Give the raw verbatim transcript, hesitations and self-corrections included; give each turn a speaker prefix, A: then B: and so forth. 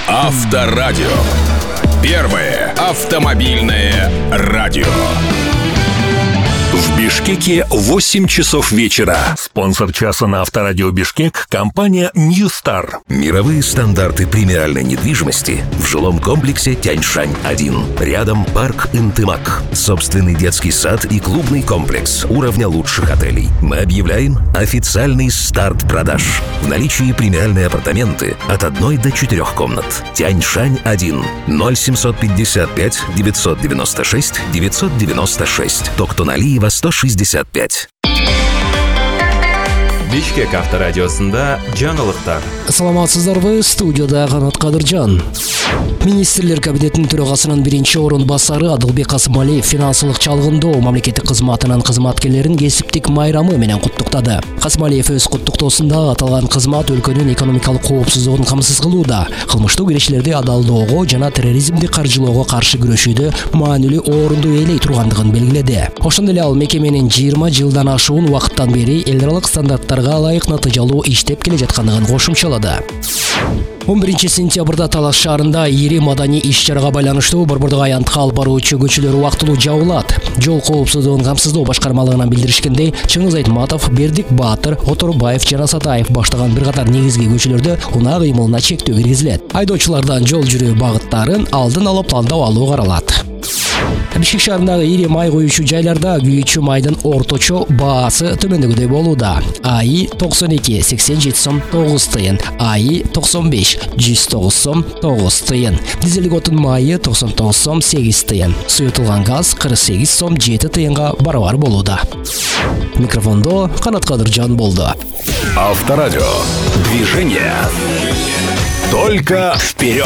A: Авторадио. Первое автомобильное радио. В Бишкеке восемь часов вечера.
B: Спонсор часа на Авторадио Бишкек — компания New Star.
C: Мировые стандарты премиальной недвижимости в жилом комплексе Тяньшань один. Рядом парк Интымак. Собственный детский сад и клубный комплекс уровня лучших отелей. Мы объявляем официальный старт продаж. В наличии премиальные апартаменты от одной до четырех комнат. Тяньшань один. ноль семьсот пятьдесят пять девятьсот девяносто шесть девятьсот девяносто шесть. Токтоналиева сто шестьдесят пять.
D: Бишкек авторадиосында жаңылыктар.
E: Саламатсыздарбы, студияда Канат Кадыржан. Министрлер кабинетинин төрагасынын биринчи орун басары Адылбек Касымалиев финансылык чалгындоо мамлекеттик кызматынын кызматкерлерин кесиптик майрамы менен куттуктады. Касымалиев өз куттуктоосунда аталган кызмат өлкөнүн экономикалык коопсуздугун камсыз кылууда, кылмыштуу кирешилерди адалдоого жана терроризмди каржылоого каршы күрөшүүдө маанилүү орунду ээлей тургандыгын белгиледи. Ошондой эле ал мекеменин жыйырма жылдан ашуун убакыттан бери эл аралык стандарттарга ылайык натыйжалуу иштеп келе жаткандыгын кошумчалады. он биринчи сентябрда Талас шаарында ири маданий иш-чарага байланыштуу Борбордук аянтка алып баруучу көчөлөр убактылуу жабылат. Жол коопсуздугун камсыздоо башкармалыгынан билдиришкендей, Чыңгыз Айтматов, Бердик Баатыр, Оторбаев жана Сатаев баштаган бир катар негизги көчөлөрдө унаа кыймылына чектөө киргизилет. Айдоочулардан жол жүрүү багыттарын алдын алып тандап алуу каралат. Бишкек шаарындагы ири май коюучу жайларда күйүүчү майдын орточо баасы төмөндөгүдөй болууда. АИ токсон эки сексен жети сом тогуз тыйын, АИ токсон беш жүз тогуз сом тогуз тыйын, дизелдик отун майы токсон тогуз сом сегиз тыйын, суютулган газ кырк сегиз сом жети тыйынга барабар болууда. Микрофондо Канат Кадыржан болду.
A: Авторадио. Движение. Только вперед!